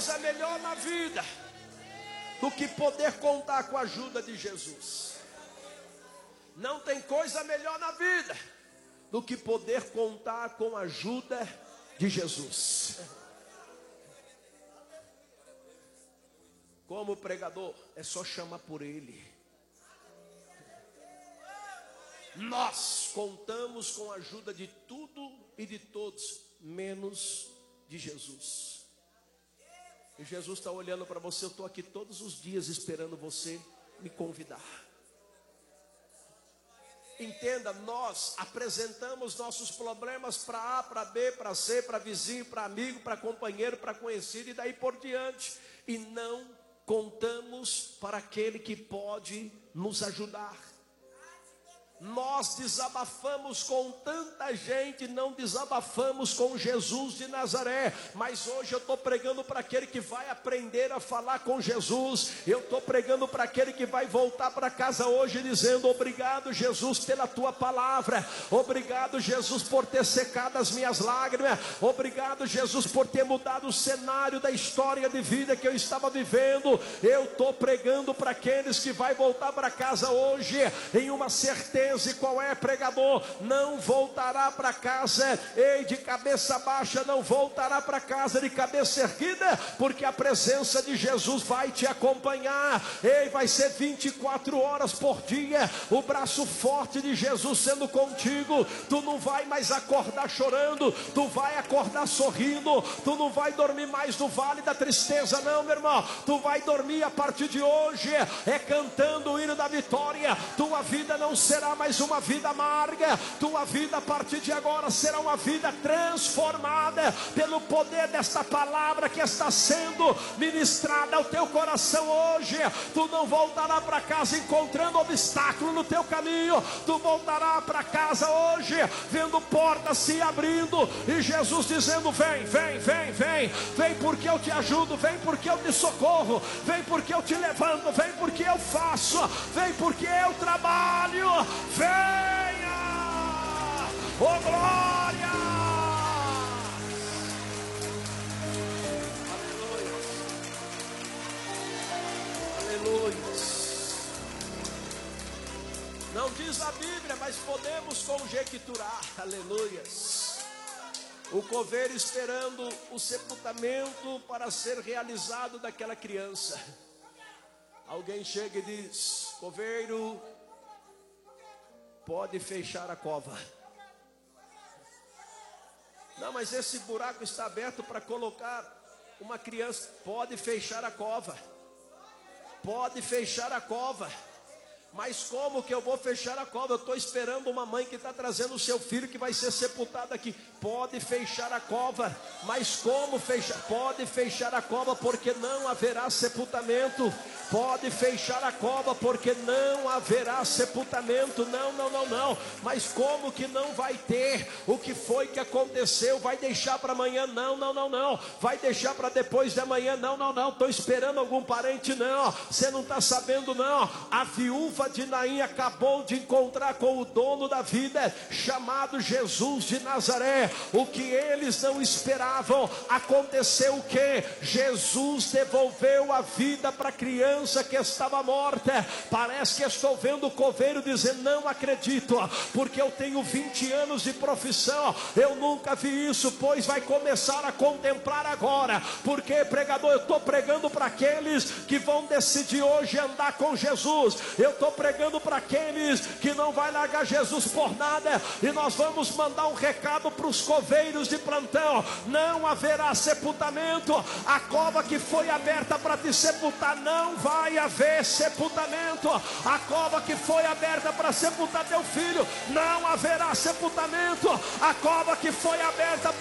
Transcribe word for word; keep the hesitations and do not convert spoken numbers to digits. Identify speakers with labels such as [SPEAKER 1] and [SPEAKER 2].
[SPEAKER 1] coisa melhor na vida do que poder contar com a ajuda de Jesus. Não tem coisa melhor na vida do que poder contar com a ajuda de Jesus. Como pregador, é só chamar por Ele. Nós contamos com a ajuda de tudo e de todos, menos de Jesus. E Jesus está olhando para você. Eu estou aqui todos os dias esperando você me convidar. Entenda, nós apresentamos nossos problemas para A, para B, para C, para vizinho, para amigo, para companheiro, para conhecido e daí por diante. E não contamos para aquele que pode nos ajudar. Nós desabafamos com tanta gente, não desabafamos com Jesus de Nazaré. Mas hoje eu estou pregando para aquele que vai aprender a falar com Jesus. Eu estou pregando para aquele que vai voltar para casa hoje dizendo: obrigado, Jesus, pela tua palavra. Obrigado, Jesus, por ter secado as minhas lágrimas. Obrigado, Jesus, por ter mudado o cenário da história de vida que eu estava vivendo. Eu estou pregando para aqueles que vai voltar para casa hoje em uma certeza. E qual é, pregador? Não voltará para casa, ei, de cabeça baixa, não voltará para casa de cabeça erguida, porque a presença de Jesus vai te acompanhar. Ei, vai ser vinte e quatro horas por dia, o braço forte de Jesus sendo contigo. Tu não vai mais acordar chorando, tu vai acordar sorrindo. Tu não vai dormir mais no vale da tristeza, não, meu irmão. Tu vai dormir a partir de hoje é cantando o hino da vitória. Tua vida não será mais mais uma vida amarga. Tua vida a partir de agora será uma vida transformada pelo poder desta palavra que está sendo ministrada ao teu coração hoje. Tu não voltará para casa encontrando obstáculo no teu caminho. Tu voltará para casa hoje vendo portas se abrindo e Jesus dizendo: vem, vem, vem, vem, vem porque eu te ajudo, vem porque eu te socorro, vem porque eu te levanto, vem porque eu faço, vem porque eu trabalho. Venha, oh glória! Aleluia, aleluia. Não diz a Bíblia, mas podemos conjecturar, aleluia. O coveiro esperando o sepultamento para ser realizado daquela criança. Alguém chega e diz: coveiro, pode fechar a cova. Não, mas esse buraco está aberto para colocar uma criança. Pode fechar a cova. Pode fechar a cova. Mas como que eu vou fechar a cova? Eu estou esperando uma mãe que está trazendo o seu filho que vai ser sepultado aqui. Pode fechar a cova. Mas como fechar? Pode fechar a cova, porque não haverá sepultamento. Pode fechar a cova, porque não haverá sepultamento. Não, não, não, não. Mas como que não vai ter? O que foi que aconteceu? Vai deixar para amanhã? Não, não, não, não. Vai deixar para depois de amanhã? Não, não, não. Estou esperando algum parente? Não. Você não está sabendo, não. A viúva de Naim acabou de encontrar com o dono da vida, chamado Jesus de Nazaré. O que eles não esperavam, aconteceu o que? Jesus devolveu a vida para a criança que estava morta. Parece que estou vendo o coveiro dizer: não acredito, porque eu tenho vinte anos de profissão, eu nunca vi isso. Pois vai começar a contemplar agora. Porque, pregador, eu estou pregando para aqueles que vão decidir hoje andar com Jesus. Eu estou pregando para aqueles que não vai largar Jesus por nada. E nós vamos mandar um recado para os coveiros de plantão: não haverá sepultamento. A cova que foi aberta para te sepultar, não vai haver sepultamento. A cova que foi aberta para sepultar teu filho, não haverá sepultamento. A cova que foi aberta